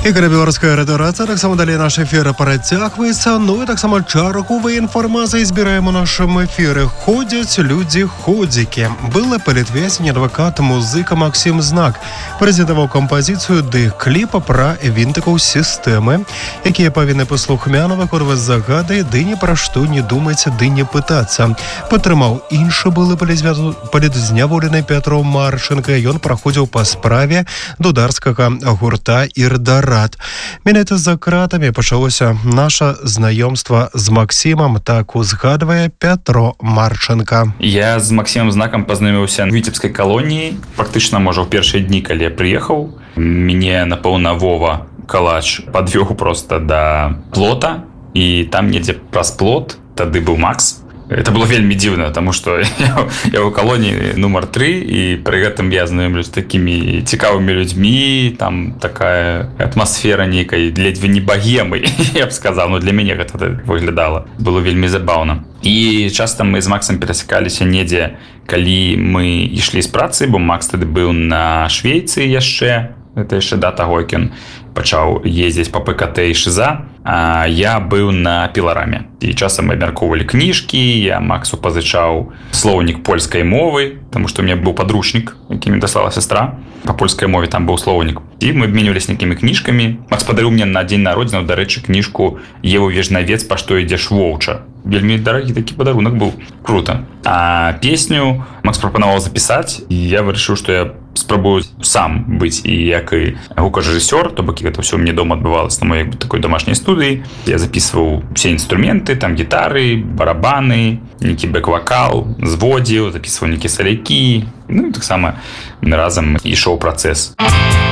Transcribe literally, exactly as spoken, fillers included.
Ігор Білорська редакція, так само далі наш ефір перетягується. Ну і так само чаргової інформації збираємо в нашому ефірі. Ходять люди-ходики. Были політв'язень, адвокат, музика Максим Знак презентував композицію «Ди кліпа» про вінтиків системи, які повинні послухмяно виконувати загади, ди ні про що не думати, ди не питатися. Підтримав інші були політзняволений Петро Марченко, і він проходив по справі дударського гурта «Ірдарат». Мінити за кратами почалося наше знайомство з Максимом, так узгадує Петро Марченко. Я з Максимом Знаком познайомився в Вітебській колонії. Практично, може, в перші дні, коли я приїхав. Мене, напевно, Вова Калач підвів просто до плота, і там недзе праз плот тоді був Макс. Это было вельми дивно, потому что я, я в колонии номер три, и при этом я знакомлюсь с такими цікавыми людьми, там такая атмосфера некой, ледве не богемы, я бы сказал, но для меня это выглядало. Было вельми забавно. И часто мы с Максом пересекались недзе, коли мы шли з працы, бо Макс тоді был на Швейцарии яшчэ, это яшчэ да таго, як ён пачаў ездзіць по ПКТ і ШИЗа, а я быў на пілараме. І часам мы абмяркоўвалі кніжкі, я Максу пазычаў слоўнік польскай мовы, потому что у меня быў падручнік, які мне даслала сестра. По польскай мове там быў слоўнік. І мы абменьваліся нейкімі кніжкамі. Макс падарыў мне на дзень народзінаў, дарэчы, кніжку «Ева Вежнавец, па што ідзеш воўча». Вельмі дарагі такі падарунак быў. Круто. А песню Макс прапанаваў запісаць, і я вырашыў, што я спрабую сам быць і як і гукарэжысёр, то бок гэта ўсё мне дома адбывалася на моей такой домашняй студыі. Я записываў все інструменты, там гітары, барабаны, нейкі бэк-вакал, зводзіў, записываў нейкія салякі. Ну і таксама разам ішоў працэс.